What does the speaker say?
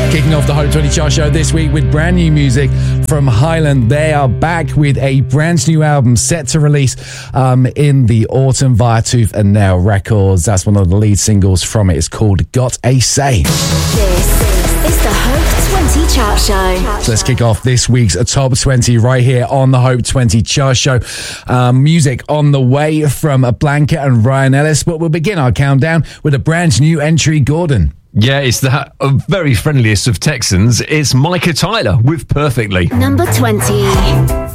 Kicking off the Hope 20 Chart Show this week with brand new music from Highland. They are back with a brand new album set to release in the autumn via Tooth and Nail Records. That's one of the lead singles from it. It's called Got a Say. This is the Hope 20 Chart Show. So let's kick off this week's Top 20 right here on the Hope 20 Chart Show. Music on the way from Blanket and Ryan Ellis, but we'll begin our countdown with a brand new entry, Gordon. Yeah, it's the very friendliest of Texans. It's Micah Tyler with Perfectly. Number 20.